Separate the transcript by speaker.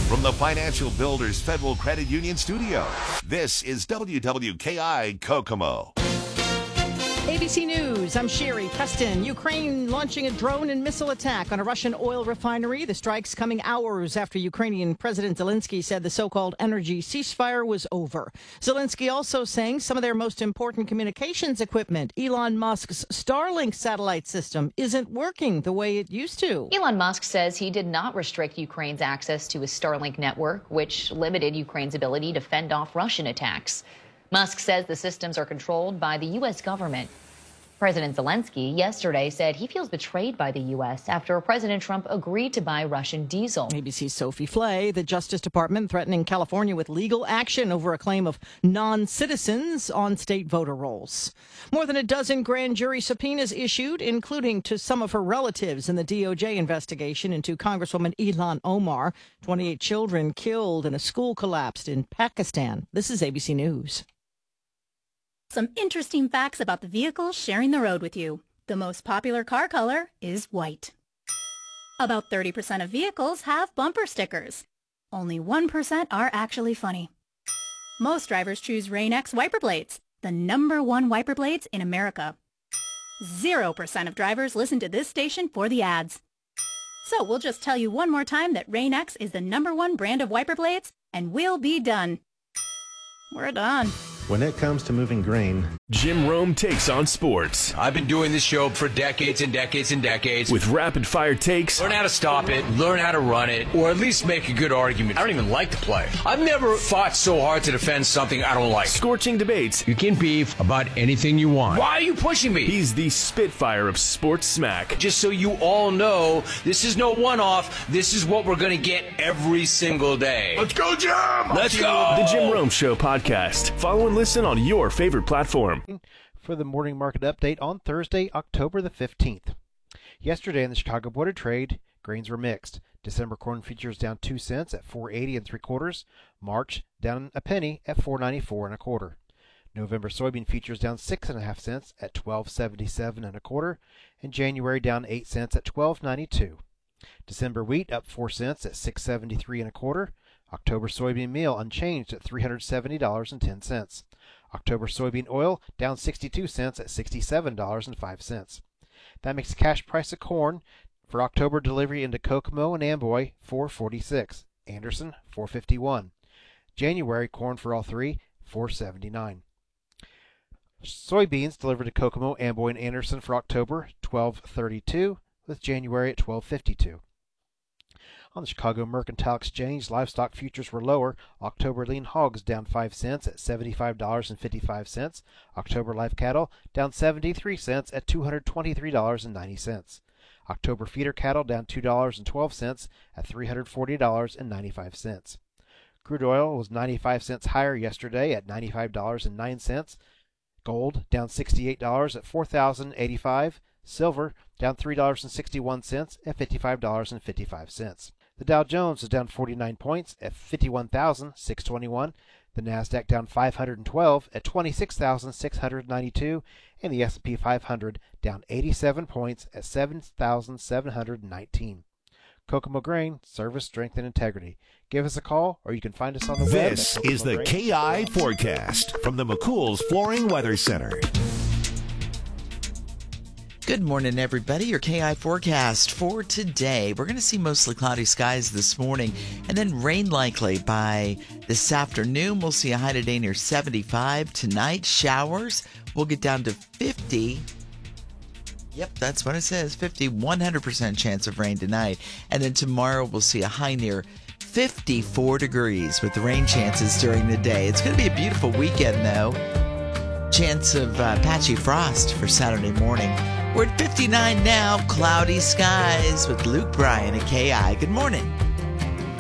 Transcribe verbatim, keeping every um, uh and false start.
Speaker 1: From the Financial Builders Federal Credit Union studio, this is W W K I Kokomo.
Speaker 2: A B C News, I'm Sherry Preston. Ukraine launching a drone and missile attack on a Russian oil refinery. The strikes coming hours after Ukrainian President Zelensky said the so-called energy ceasefire was over. Zelensky also saying some of their most important communications equipment, Elon Musk's Starlink satellite system, isn't working the way it used to.
Speaker 3: Elon Musk says he did not restrict Ukraine's access to his Starlink network, which limited Ukraine's ability to fend off Russian attacks. Musk says the systems are controlled by the U S government. President Zelensky yesterday said he feels betrayed by the U S after President Trump agreed to buy Russian diesel.
Speaker 2: A B C's Sophie Flay, the Justice Department threatening California with legal action over a claim of non-citizens on state voter rolls. More than a dozen grand jury subpoenas issued, including to some of her relatives in the D O J investigation into Congresswoman Ilhan Omar. twenty-eight children killed and a school collapsed in Pakistan. This is A B C News.
Speaker 4: Some interesting facts about the vehicles sharing the road with you. The most popular car color is white. About thirty percent of vehicles have bumper stickers. Only one percent are actually funny. Most drivers choose Rain-X wiper blades, the number one wiper blades in America. Zero percent of drivers listen to this station for the ads. So we'll just tell you one more time that Rain-X is the number one brand of wiper blades, and we'll be done. We're done.
Speaker 5: When it comes to moving grain,
Speaker 6: Jim Rome takes on sports.
Speaker 7: I've been doing this show for decades and decades and decades.
Speaker 6: With rapid-fire takes.
Speaker 7: Learn how to stop it, learn how to run it, or at least make a good argument. I don't even like the play. I've never fought so hard to defend something I don't like.
Speaker 6: Scorching debates.
Speaker 7: You can beef about anything you want. Why are you pushing me?
Speaker 6: He's the Spitfire of sports smack.
Speaker 7: Just so you all know, this is no one-off. This is what we're going to get every single day.
Speaker 1: Let's go, Jim!
Speaker 7: Let's go!
Speaker 6: The Jim Rome Show podcast. Follow and listen on your favorite platform.
Speaker 5: For the morning market update on Thursday, October the fifteenth. Yesterday in the Chicago Board of Trade, grains were mixed. December corn futures down two cents at four eighty and three quarters. March down a penny at four ninety-four and a quarter. November soybean futures down six and a half cents at twelve seventy-seven and a quarter, and January down eight cents at twelve ninety-two. December wheat up four cents at six seventy-three and a quarter. October soybean meal unchanged at three hundred seventy dollars and ten cents. October soybean oil down sixty-two cents at sixty-seven dollars and five cents. That makes the cash price of corn for October delivery into Kokomo and Amboy four forty-six, Anderson four fifty-one. January corn for all three four seventy-nine. Soybeans delivered to Kokomo, Amboy, and Anderson for October twelve thirty-two, with January at twelve fifty-two. On the Chicago Mercantile Exchange, livestock futures were lower. October lean hogs down five cents at seventy-five dollars and fifty-five cents. October live cattle down seventy-three cents at two hundred twenty-three dollars and ninety cents. October feeder cattle down two dollars and twelve cents at three hundred forty dollars and ninety-five cents. Crude oil was ninety-five cents higher yesterday at ninety-five dollars and nine cents. Gold down sixty-eight dollars at four thousand eighty-five dollars. Silver down three dollars and sixty-one cents at fifty-five dollars and fifty-five cents. The Dow Jones is down forty-nine points at fifty-one thousand six hundred twenty-one. The Nasdaq down five hundred twelve at twenty-six thousand six hundred ninety-two, and the S and P five hundred down eighty-seven points at seven thousand seven hundred nineteen. Kokomo Grain, service, strength, and integrity. Give us a call, or you can find us on the web.
Speaker 1: This is the K I Forecast from the McCool's Flooring Weather Center.
Speaker 8: Good morning, everybody. Your K I forecast for today. We're going to see mostly cloudy skies this morning and then rain likely by this afternoon. We'll see a high today near seventy-five. Tonight, showers. We'll get down to fifty. Yep, that's what it says. fifty, one hundred percent chance of rain tonight. And then tomorrow, we'll see a high near fifty-four degrees with rain chances during the day. It's going to be a beautiful weekend, though. Chance of uh, patchy frost for Saturday morning. We're at fifty-nine now, cloudy skies with Luke Bryan at K I. Good morning.